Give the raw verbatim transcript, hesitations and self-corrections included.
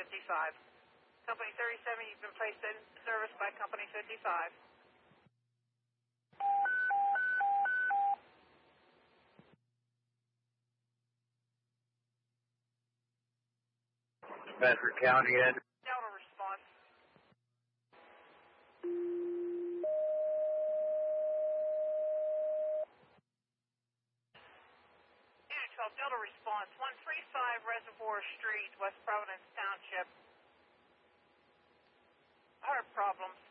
fifty-five. Company thirty-seven, you've been placed in service by Company fifty-five. Bedford County, Ed. Delta response. Unit twelve, Delta response. one thirty-five Reservoir Street, West Providence Township. Heart problems.